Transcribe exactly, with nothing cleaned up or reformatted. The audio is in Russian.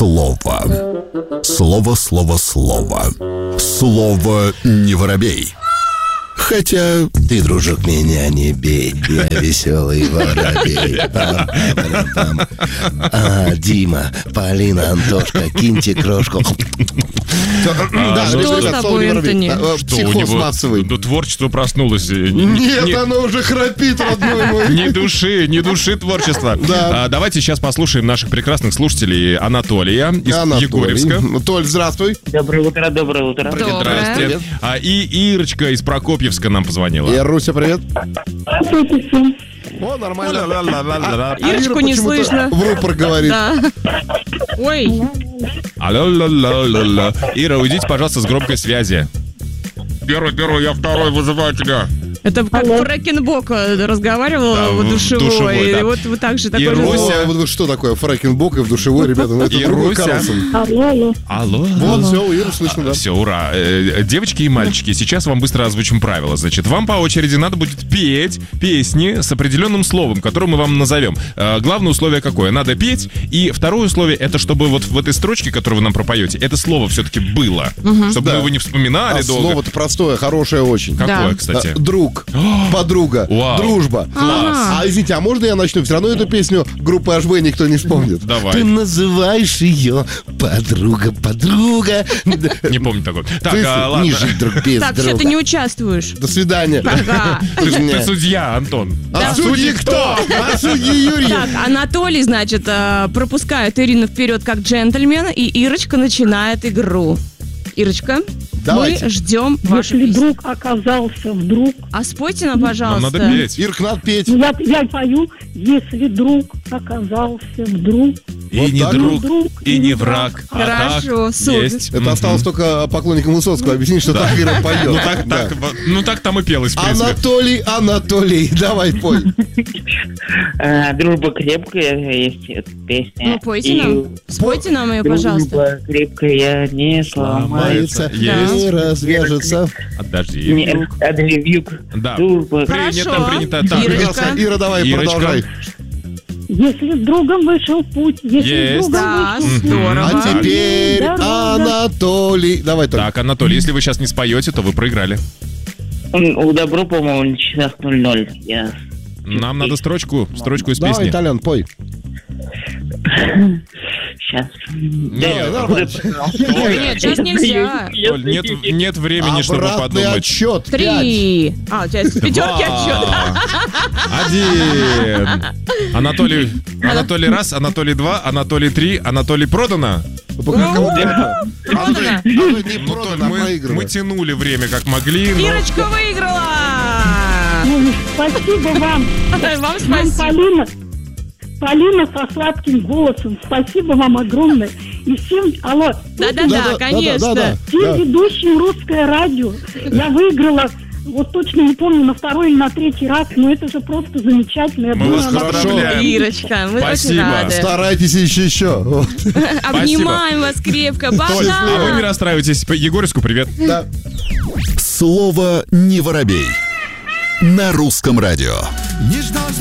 слово. Слово, слово, слово. Слово не воробей. Хотя... Ты, дружок, меня не бей, я веселый воробей. А, Дима, Полина, Антошка, киньте крошку. Да, что с тобой, Энтони? Психоз массовый. Да, творчество проснулось. Нет, оно уже храпит, родной мой. Не души, не души творчества. Да. А, давайте сейчас послушаем наших прекрасных слушателей. Анатолия из Анатолий. Егорьевска. Толь, здравствуй. Доброе утро, доброе утро. Доброе. Здрасте. А, и Ирочка из Прокопьевска нам позвонила. И Руся, привет. О, нормально. А, Ирочку Ира не почему-то слышно. в рупор говорит. Да. Ой, Алло, ла, ла, ла, ла. Ира, уйдите, пожалуйста, с громкой связи. Первый, первый, я второй, вызываю тебя. это как Фрэкенбок разговаривал Да, в в душевой. душевой, И да. вот вы так же И такой же Руся. звук. О, вот что такое Фрэкенбок и в душевой, ребята, ну это И другой Руся. Карлсон. Алло, алло. Алло. Вот, все, у Иры слышно, да. Все, ура. Э, Девочки и мальчики, сейчас вам быстро озвучим правила. Значит, вам по очереди надо будет петь песни с определенным словом, которое мы вам назовем. Э, Главное условие какое? Надо петь. И второе условие, это чтобы вот в этой строчке, которую вы нам пропоете, это слово все-таки было. Чтобы Да. мы его не вспоминали А долго. слово-то простое, хорошее очень. Какое, Да. кстати? А, Друг, подруга, Вау. дружба. Класс. А извините, а можно я начну? Все равно эту песню группы эйч би никто не вспомнит. Ты Давай. называешь ее подруга, подруга. Не помню такой. Так, Ты а, ладно. Не жить друг без Так, все, ты друга. не участвуешь. До свидания. Ага. Ты, ты судья, Антон. А судьи кто? А судьи Юрий. Так, Анатолий, значит, э, пропускает Ирину вперед как джентльмен, и Ирочка начинает игру. Ирочка, Давайте. мы ждем вашу Если песню. друг оказался вдруг... А спойте нам, Нам пожалуйста. надо петь. Ирка, надо петь. Ну, Я, я пою, если друг оказался вдруг... И Вот не так. друг, Друг и не враг. А Хорошо, так супер. есть. Это Мгм. осталось только поклонникам Высоцкого объяснить, что так Ира поет. Ну так, Да. так, вот, ну так там и пелось, в принципе. Анатолий, Анатолий, давай пой. Э, Дружба крепкая, есть эта песня. Ну, пойте И нам. Спойте нам ее, пожалуйста. Дружба крепкая не сломается. Есть. Не развяжется. Подожди. Не отвьюг. Да. Дружба. Принято, Хорошо. принято. Так, Ирочка. Прекрасно. Ира, давай, Ирочка. продолжай. Если с другом вышел в путь, если Есть. с другом Да, вышел в путь. здорово. А теперь Дорога. Анатолий. Давай так. Так, Анатолий, если вы сейчас не споете, то вы проиграли. М, У Добро, по-моему, на часах ноль ноль. Я... Нам надо строчку, строчку из Давай, песни. Толян, пой. Сейчас. Нет, нормально. Нет, сейчас нельзя. Толь, нет, нет времени, чтобы Обратный подумать. отсчет. Пять. Три. А, у тебя с пятерки отсчет. Два. Один. Анатолий, Анатолий раз, Анатолий два, Анатолий три, Анатолий продано. Пока кого продано? Продано. Не Ну, Толь, продано, а мы, проиграно. мы тянули время как могли, но... Ирочка выиграла. Ну, Спасибо вам. Вам Вам спасибо. Полина, Полина со сладким голосом. Спасибо вам огромное. И всем, алло, Да-да-да, Да-да, конечно. да-да, всем да. ведущим «Русское радио». Я выиграла, вот точно не помню, на второй или на третий раз, но это же просто замечательно. Я Мы думаю, вас она- поздравляем. Ирочка, мы очень Спасибо. рады. Старайтесь еще еще. Вот. Обнимаем вас крепко. Толь, а вы не Пока. расстраивайтесь. Егорьевску привет. Да. Слово не воробей. На русском радио. Не ждал